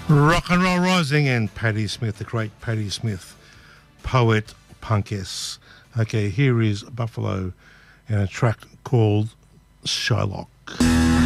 Rock and Roll Rising and Patti Smith, the great Patti Smith, poet, punkess. Okay, here is Buffalo and a track called Shylock.